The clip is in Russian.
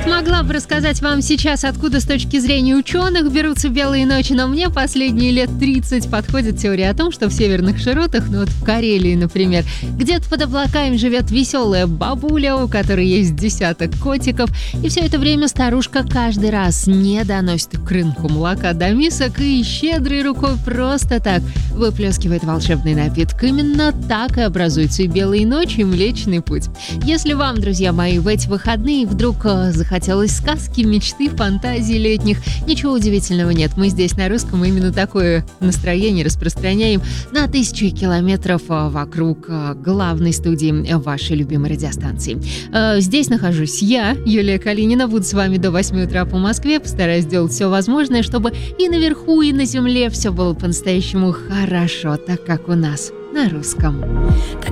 Вот могла бы рассказать вам сейчас, откуда с точки зрения ученых берутся белые ночи, но мне последние лет 30 подходит теория о том, что в северных широтах, ну вот в Карелии, например, где-то под облаками живет веселая бабуля, у которой есть десяток котиков, и все это время старушка каждый раз не доносит к рынку молока до мисок и щедрой рукой просто так выплескивает волшебный напиток. Именно так и образуются и белые ночи, и Млечный Путь. Если вам, друзья мои, в эти выходные вдруг захотелось сказки, мечты, фантазии летних, ничего удивительного нет. Мы здесь на русском именно такое настроение распространяем на тысячи километров вокруг главной студии вашей любимой радиостанции. Здесь нахожусь я, Юлия Калинина, буду с вами до 8 утра по Москве, постараюсь сделать все возможное, чтобы и наверху, и на земле все было по-настоящему хорошо, так как у нас на русском.